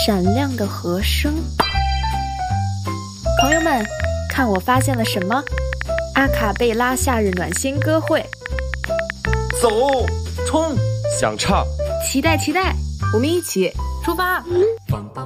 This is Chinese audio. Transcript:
闪亮的和声。朋友们，看我发现了什么？阿卡贝拉夏日暖心歌会， 走，冲，想唱， 期待，我们一起出发。